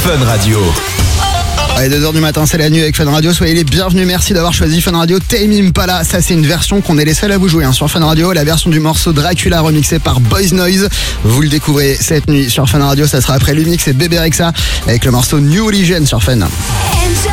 Fun Radio. Allez, 2h du matin, c'est la nuit avec Fun Radio. Soyez les bienvenus, merci d'avoir choisi Fun Radio. Tame Impala, ça c'est une version qu'on est les seuls à vous jouer sur Fun Radio. La version du morceau Dracula remixé par Boys Noise. Vous le découvrez cette nuit sur Fun Radio. Ça sera après l'Unix et Bébé Rexha avec le morceau New Religion sur Fun.